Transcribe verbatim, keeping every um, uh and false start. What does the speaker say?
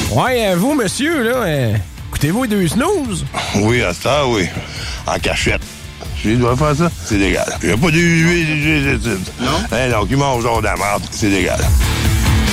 Ouais, euh, vous, monsieur, là, euh, écoutez-vous les deux snooze? Oui, à ça, oui. En cachette. Je dois faire ça, c'est légal. Il n'y a pas de... Non? Hein, donc, ils mangent genre de la merde, c'est légal.